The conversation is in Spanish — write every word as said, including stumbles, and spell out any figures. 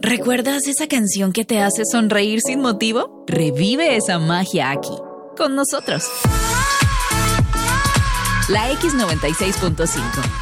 ¿Recuerdas esa canción que te hace sonreír sin motivo? Revive esa magia aquí, con nosotros. La X noventa y seis punto cinco.